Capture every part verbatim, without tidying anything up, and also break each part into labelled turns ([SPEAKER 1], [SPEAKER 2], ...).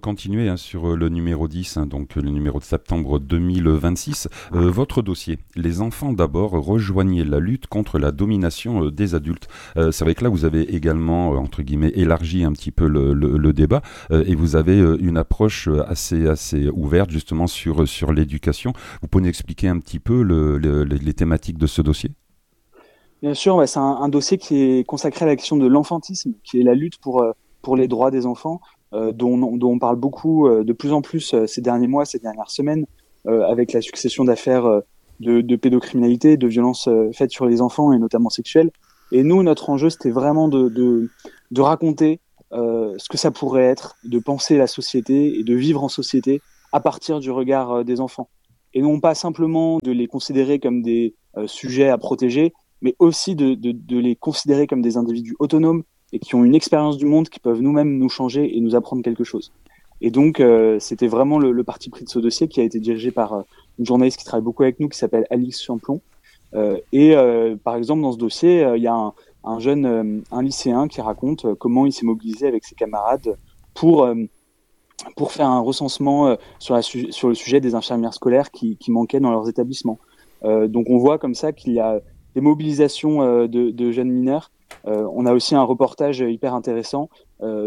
[SPEAKER 1] continuer hein, sur le numéro dix, hein, donc le numéro de septembre deux mille vingt-six. Euh, votre dossier, les enfants d'abord, rejoignez la lutte contre la domination euh, des adultes. Euh, c'est vrai que là, vous avez également, euh, entre guillemets, élargi un petit peu le, le, le débat euh, et vous avez euh, une approche assez, assez ouverte justement sur, sur l'éducation. Vous pouvez nous expliquer un petit peu le, le, les thématiques de ce dossier ?
[SPEAKER 2] Bien sûr, bah, c'est un, un dossier qui est consacré à la question de l'enfantisme, qui est la lutte pour, euh, pour les droits des enfants, euh, dont, dont on parle beaucoup euh, de plus en plus euh, ces derniers mois, ces dernières semaines, euh, avec la succession d'affaires euh, de, de pédocriminalité, de violences euh, faites sur les enfants et notamment sexuelles. Et nous, notre enjeu, c'était vraiment de, de, de raconter euh, ce que ça pourrait être, de penser la société et de vivre en société à partir du regard euh, des enfants. Et non pas simplement de les considérer comme des euh, sujets à protéger, mais aussi de, de, de les considérer comme des individus autonomes et qui ont une expérience du monde qui peuvent nous-mêmes nous changer et nous apprendre quelque chose. Et donc, euh, c'était vraiment le, le parti pris de ce dossier qui a été dirigé par euh, une journaliste qui travaille beaucoup avec nous, qui s'appelle Alix Champlon. Euh, et euh, par exemple, dans ce dossier, il euh, y a un, un jeune, euh, un lycéen qui raconte euh, comment il s'est mobilisé avec ses camarades pour euh, pour faire un recensement euh, sur, la su- sur le sujet des infirmières scolaires qui, qui manquaient dans leurs établissements. Euh, donc, on voit comme ça qu'il y a des mobilisations euh, de, de jeunes mineurs. Euh, on a aussi un reportage hyper intéressant euh,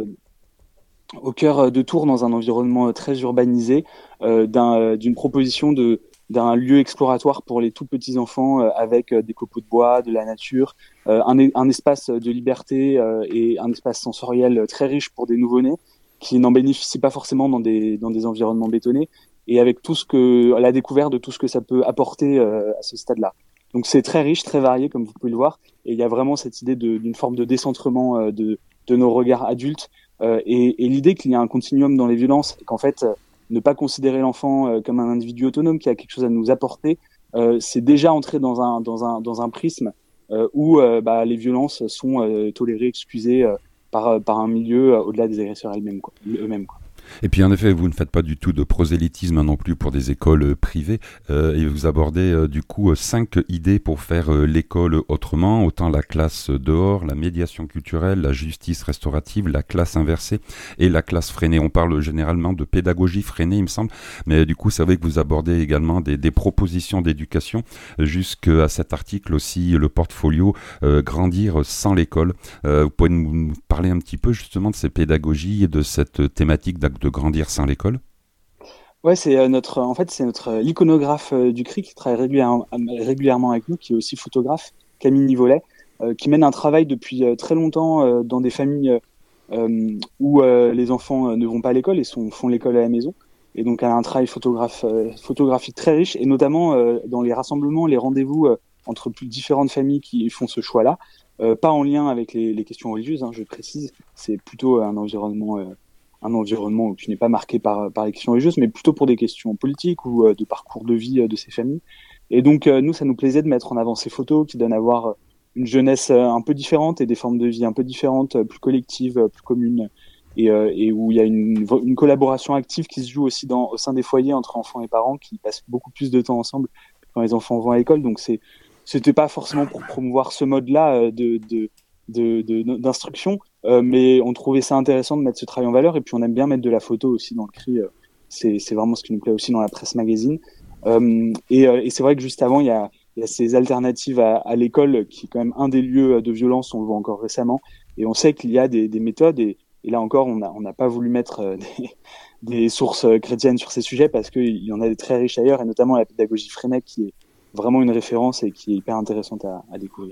[SPEAKER 2] au cœur de Tours, dans un environnement très urbanisé, euh, d'un, d'une proposition de, d'un lieu exploratoire pour les tout petits enfants euh, avec euh, des copeaux de bois, de la nature, euh, un, un espace de liberté euh, et un espace sensoriel très riche pour des nouveau-nés qui n'en bénéficient pas forcément dans des, dans des environnements bétonnés, et avec tout ce que, la découverte de tout ce que ça peut apporter euh, à ce stade-là. Donc c'est très riche, très varié, comme vous pouvez le voir, et il y a vraiment cette idée de, d'une forme de décentrement euh, de, de nos regards adultes, euh, et, et l'idée qu'il y a un continuum dans les violences, et qu'en fait, euh, ne pas considérer l'enfant euh, comme un individu autonome qui a quelque chose à nous apporter, euh, c'est déjà entrer dans un, dans un, dans un prisme euh, où euh, bah, les violences sont euh, tolérées, excusées euh, par, par un milieu euh, au-delà des agresseurs eux-mêmes, quoi, eux-mêmes, quoi.
[SPEAKER 1] Et puis en effet, vous ne faites pas du tout de prosélytisme non plus pour des écoles euh, privées euh, et vous abordez euh, du coup euh, cinq idées pour faire euh, l'école autrement, autant la classe dehors, la médiation culturelle, la justice restaurative, la classe inversée et la classe freinée. On parle généralement de pédagogie freinée, il me semble, mais du coup c'est vrai que vous abordez également des, des propositions d'éducation jusqu'à cet article aussi, le portfolio euh, Grandir sans l'école. Euh, vous pouvez nous parler un petit peu justement de ces pédagogies et de cette thématique d'acte de grandir sans l'école?
[SPEAKER 2] Ouais, c'est euh, notre, en fait, c'est notre euh, l'iconographe euh, du C R I qui travaille régulièrement, régulièrement avec nous, qui est aussi photographe, Camille Nivolet, euh, qui mène un travail depuis euh, très longtemps euh, dans des familles euh, où euh, les enfants euh, ne vont pas à l'école et sont, font l'école à la maison. Et donc, elle a un travail photographe, euh, photographique très riche, et notamment euh, dans les rassemblements, les rendez-vous euh, entre plus différentes familles qui font ce choix-là, euh, pas en lien avec les, les questions religieuses, hein, je précise, c'est plutôt un environnement euh, un environnement qui n'est pas marqué par, par les questions religieuses, mais plutôt pour des questions politiques ou euh, de parcours de vie euh, de ces familles. Et donc, euh, nous, ça nous plaisait de mettre en avant ces photos qui donnent à voir une jeunesse euh, un peu différente et des formes de vie un peu différentes, euh, plus collectives, euh, plus communes, et, euh, et où il y a une, une collaboration active qui se joue aussi dans, au sein des foyers entre enfants et parents qui passent beaucoup plus de temps ensemble quand les enfants vont à l'école. Donc, c'est, c'était pas forcément pour promouvoir ce mode-là euh, de, de, de, de, d'instruction, Euh, mais on trouvait ça intéressant de mettre ce travail en valeur, et puis on aime bien mettre de la photo aussi dans le C R I. Euh, c'est, c'est vraiment ce qui nous plaît aussi dans la presse magazine. Euh, et, euh, et c'est vrai que juste avant, il y a, il y a ces alternatives à, à l'école, qui est quand même un des lieux de violence, on le voit encore récemment. Et on sait qu'il y a des, des méthodes, et, et là encore, on n'a on n'a pas voulu mettre euh, des, des sources chrétiennes sur ces sujets, parce qu'il y en a des très riches ailleurs, et notamment la pédagogie Freinet, qui est vraiment une référence et qui est hyper intéressante à, à découvrir.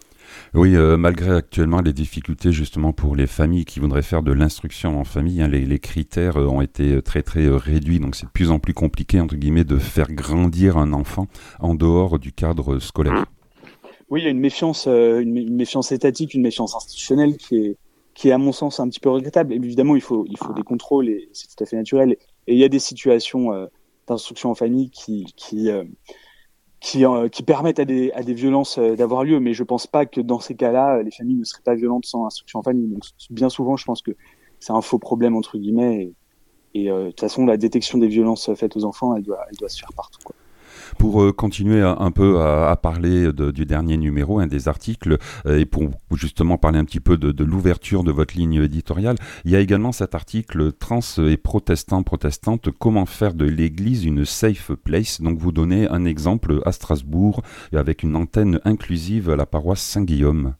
[SPEAKER 1] Oui, euh, malgré actuellement les difficultés justement pour les familles qui voudraient faire de l'instruction en famille, hein, les, les critères euh, ont été très très euh, réduits, donc c'est de plus en plus compliqué entre guillemets de faire grandir un enfant en dehors du cadre scolaire.
[SPEAKER 2] Oui, il y a une méfiance, euh, une, une méfiance étatique, une méfiance institutionnelle qui est, qui est à mon sens un petit peu regrettable. Et évidemment, il faut, il faut des contrôles, et c'est tout à fait naturel. Et il y a des situations euh, d'instruction en famille qui, qui, euh, qui, euh, qui permettent à des, à des violences euh, d'avoir lieu. Mais je pense pas que dans ces cas-là, les familles ne seraient pas violentes sans instruction en famille. Donc, bien souvent, je pense que c'est un faux problème, entre guillemets. Et, et euh, de toute façon, la détection des violences faites aux enfants, elle doit, elle doit se faire partout, quoi.
[SPEAKER 1] Pour euh, continuer à, un peu à, à parler de, du dernier numéro, un des articles, euh, et pour justement parler un petit peu de, de l'ouverture de votre ligne éditoriale, il y a également cet article Trans et protestants, protestantes, comment faire de l'Église une safe place. Donc vous donnez un exemple à Strasbourg avec une antenne inclusive à la paroisse Saint-Guillaume.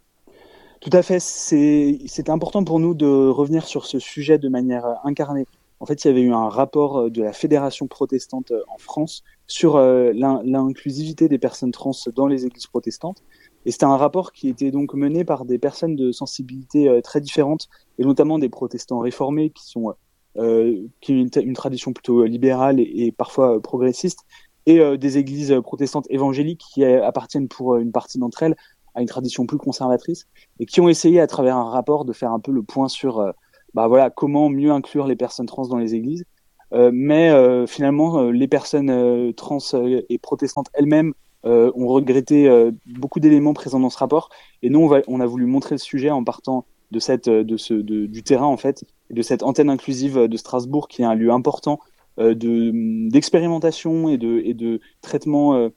[SPEAKER 2] Tout à fait, c'est, c'était important pour nous de revenir sur ce sujet de manière incarnée. En fait, il y avait eu un rapport de la Fédération protestante en France sur euh, l'in- l'inclusivité des personnes trans dans les églises protestantes. Et c'était un rapport qui était donc mené par des personnes de sensibilité euh, très différentes, et notamment des protestants réformés qui sont euh, qui ont une, une tradition plutôt libérale et, et parfois euh, progressiste, et euh, des églises protestantes évangéliques qui euh, appartiennent pour euh, une partie d'entre elles à une tradition plus conservatrice, et qui ont essayé à travers un rapport de faire un peu le point sur euh, bah voilà, comment mieux inclure les personnes trans dans les églises. Euh, mais euh, finalement, euh, les personnes euh, trans euh, et protestantes elles-mêmes euh, ont regretté euh, beaucoup d'éléments présents dans ce rapport. Et nous, on, va, on a voulu montrer le sujet en partant de cette, de ce, de, du terrain en fait, et de cette antenne inclusive de Strasbourg, qui est un lieu important euh, de d'expérimentation et de, et de traitement euh,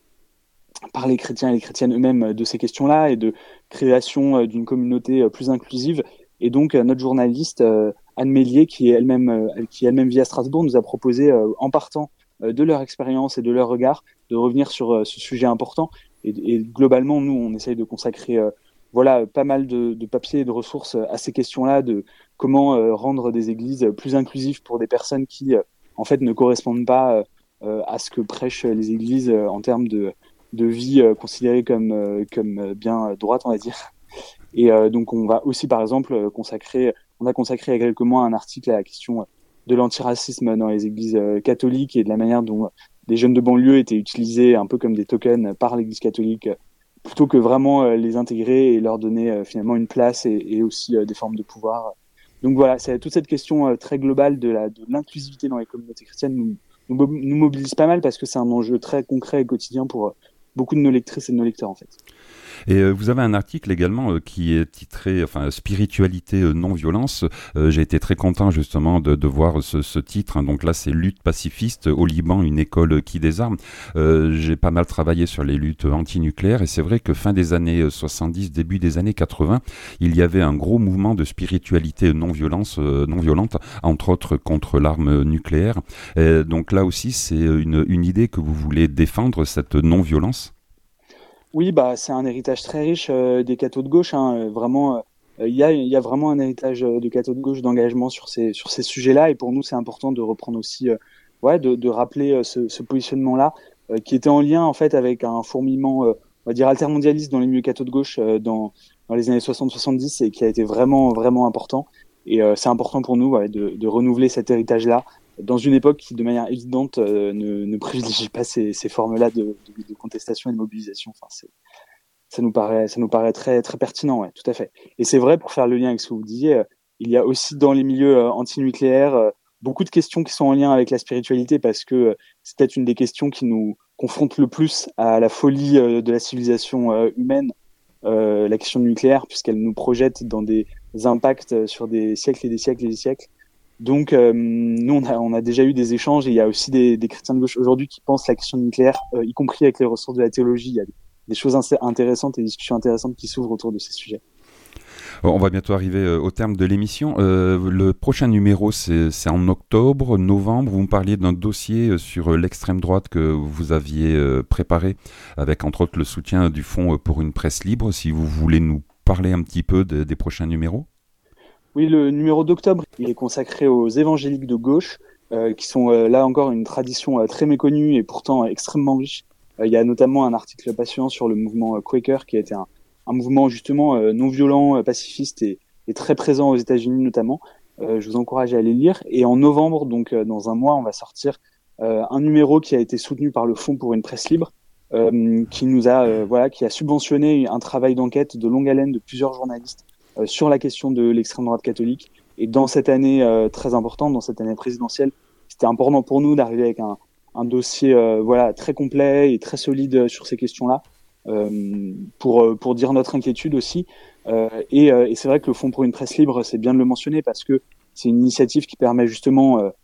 [SPEAKER 2] par les chrétiens et les chrétiennes eux-mêmes de ces questions-là, et de création euh, d'une communauté euh, plus inclusive. Et donc, euh, notre journaliste, euh, Anne Mélier, qui est elle-même, euh, qui elle-même vit à Strasbourg, nous a proposé, euh, en partant euh, de leur expérience et de leur regard, de revenir sur euh, ce sujet important. Et, et globalement, nous, on essaye de consacrer euh, voilà, pas mal de, de papiers et de ressources à ces questions-là, de comment euh, rendre des églises plus inclusives pour des personnes qui, euh, en fait, ne correspondent pas euh, à ce que prêchent les églises euh, en termes de de vie euh, considérée comme euh, comme bien droite, on va dire. Et euh, donc on va aussi par exemple consacrer, on a consacré il y a quelques mois un article à la question de l'antiracisme dans les églises euh, catholiques, et de la manière dont les jeunes de banlieue étaient utilisés un peu comme des tokens par l'Église catholique, plutôt que vraiment euh, les intégrer et leur donner euh, finalement une place, et, et aussi euh, des formes de pouvoir. Donc voilà, c'est toute cette question euh, très globale de la de l'inclusivité dans les communautés chrétiennes nous, nous nous mobilise pas mal, parce que c'est un enjeu très concret et quotidien pour beaucoup de nos lectrices et de nos lecteurs en fait.
[SPEAKER 1] Et euh, vous avez un article également euh, qui est titré enfin spiritualité euh, non violence. Euh, j'ai été très content justement de, de voir ce, ce titre. Hein. Donc là c'est lutte pacifiste au Liban, une école qui désarme. Euh, j'ai pas mal travaillé sur les luttes antinucléaires, et c'est vrai que fin des années soixante-dix, début des années quatre-vingts, il y avait un gros mouvement de spiritualité non violence, euh, non violente, entre autres contre l'arme nucléaire. Et donc là aussi c'est une, une idée que vous voulez défendre, cette non violence.
[SPEAKER 2] Oui, bah c'est un héritage très riche euh, des cathos de gauche. Hein, vraiment, il euh, y a il y a vraiment un héritage de cathos de gauche d'engagement sur ces sur ces sujets-là. Et pour nous, c'est important de reprendre aussi, euh, ouais, de, de rappeler euh, ce, ce positionnement-là, euh, qui était en lien en fait avec un fourmillement, euh, on va dire altermondialiste dans les milieux cathos de gauche euh, dans dans les années soixante soixante-dix, et qui a été vraiment vraiment important. Et euh, c'est important pour nous, ouais, de, de renouveler cet héritage-là dans une époque qui, de manière évidente, euh, ne, ne privilégie pas ces, ces formes-là de, de, de contestation et de mobilisation. Enfin, c'est, ça nous paraît, ça nous paraît très, très pertinent, ouais, tout à fait. Et c'est vrai, pour faire le lien avec ce que vous disiez, euh, il y a aussi dans les milieux euh, antinucléaires euh, beaucoup de questions qui sont en lien avec la spiritualité, parce que euh, c'est peut-être une des questions qui nous confronte le plus à la folie euh, de la civilisation euh, humaine, euh, la question nucléaire, puisqu'elle nous projette dans des impacts sur des siècles et des siècles et des siècles. Donc, euh, nous, on a, on a déjà eu des échanges, et il y a aussi des, des chrétiens de gauche aujourd'hui qui pensent la question nucléaire, euh, y compris avec les ressources de la théologie. Il y a des, des choses intéressantes et des discussions intéressantes qui s'ouvrent autour de ces sujets.
[SPEAKER 1] On va bientôt arriver au terme de l'émission. Euh, le prochain numéro, c'est, c'est en octobre, novembre. Vous me parliez d'un dossier sur l'extrême droite que vous aviez préparé, avec entre autres le soutien du Fonds pour une presse libre. Si vous voulez nous parler un petit peu de, des prochains numéros.
[SPEAKER 2] Oui, le numéro d'octobre, il est consacré aux évangéliques de gauche, euh, qui sont euh, là encore une tradition euh, très méconnue et pourtant euh, extrêmement riche. Euh, il y a notamment un article passionnant sur le mouvement euh, Quaker, qui a été un, un mouvement justement euh, non violent, euh, pacifiste, et, et très présent aux États-Unis notamment. Euh, je vous encourage à aller lire. Et en novembre, donc euh, dans un mois, on va sortir euh, un numéro qui a été soutenu par le Fonds pour une presse libre, euh, qui nous a euh, voilà, qui a subventionné un travail d'enquête de longue haleine de plusieurs journalistes Euh, sur la question de l'extrême droite catholique. Et dans cette année euh, très importante, dans cette année présidentielle, c'était important pour nous d'arriver avec un, un dossier euh, voilà, très complet et très solide sur ces questions-là, euh, pour, pour dire notre inquiétude aussi. Euh, et, euh, et c'est vrai que le Fonds pour une presse libre, c'est bien de le mentionner, parce que c'est une initiative qui permet justement euh,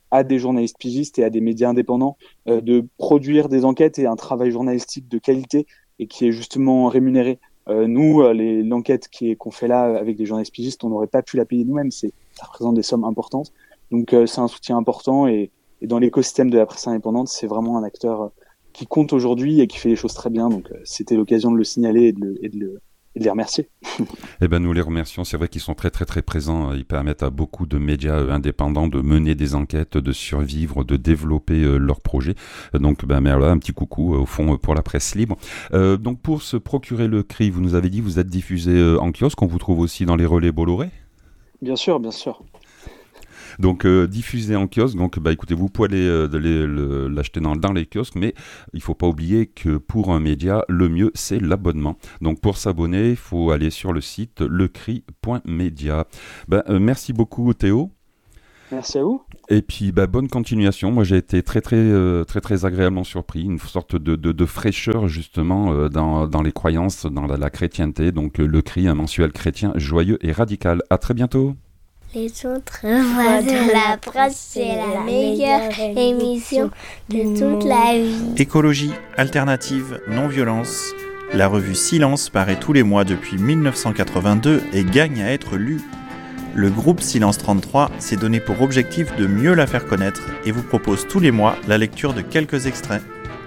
[SPEAKER 2] à des journalistes pigistes et à des médias indépendants euh, de produire des enquêtes et un travail journalistique de qualité et qui est justement rémunéré. Euh, nous, euh, les, l'enquête qui est, qu'on fait là avec des journalistes pigistes, on n'aurait pas pu la payer nous-mêmes. C'est, ça représente des sommes importantes. Donc euh, c'est un soutien important et, et dans l'écosystème de la presse indépendante, c'est vraiment un acteur euh, qui compte aujourd'hui et qui fait les choses très bien. Donc euh, c'était l'occasion de le signaler et de, le, et de, le, et de les remercier.
[SPEAKER 1] Eh ben nous les remercions. C'est vrai qu'ils sont très très très présents. Ils permettent à beaucoup de médias indépendants de mener des enquêtes, de survivre, de développer euh, leurs projets. Donc ben mais voilà, un petit coucou euh, au fond euh, pour la presse libre. Euh, donc pour se procurer le C R I, vous nous avez dit vous êtes diffusé euh, en kiosque. On vous trouve aussi dans les relais Bolloré.
[SPEAKER 2] Bien sûr, bien sûr.
[SPEAKER 1] Donc euh, diffusé en kiosque, donc bah écoutez, vous pouvez aller, euh, aller le, l'acheter dans, dans les kiosques, mais il faut pas oublier que pour un média, le mieux c'est l'abonnement. Donc pour s'abonner, il faut aller sur le site le cri point media. Bah, euh, merci beaucoup Théo.
[SPEAKER 2] Merci à vous.
[SPEAKER 1] Et puis bah, bonne continuation. Moi j'ai été très très euh, très très agréablement surpris, une sorte de, de, de fraîcheur justement euh, dans, dans les croyances, dans la, la chrétienté. Donc euh, le Cri, un mensuel chrétien joyeux et radical. À très bientôt.
[SPEAKER 3] Les autres voix de la presse, c'est la meilleure émission de toute la vie.
[SPEAKER 4] Écologie, alternative, non-violence. La revue Silence paraît tous les mois depuis dix-neuf cent quatre-vingt-deux et gagne à être lue. Le groupe Silence trente-trois s'est donné pour objectif de mieux la faire connaître et vous propose tous les mois la lecture de quelques extraits.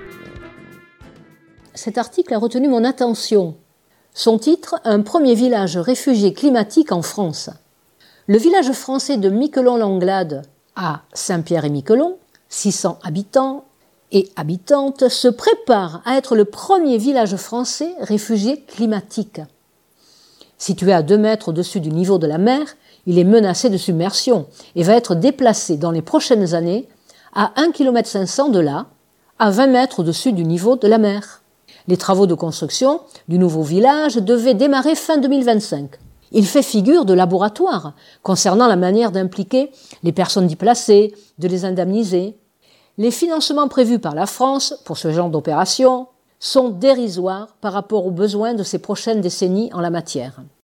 [SPEAKER 5] Cet article a retenu mon attention. Son titre, Un premier village réfugié climatique en France. Le village français de Miquelon-Langlade, à Saint-Pierre-et-Miquelon, six cents habitants et habitantes, se prépare à être le premier village français réfugié climatique. Situé à deux mètres au-dessus du niveau de la mer, il est menacé de submersion et va être déplacé dans les prochaines années à un virgule cinq kilomètres de là, à vingt mètres au-dessus du niveau de la mer. Les travaux de construction du nouveau village devaient démarrer fin deux mille vingt-cinq. Il fait figure de laboratoire concernant la manière d'impliquer les personnes y placées, de les indemniser. Les financements prévus par la France pour ce genre d'opération sont dérisoires par rapport aux besoins de ces prochaines décennies en la matière.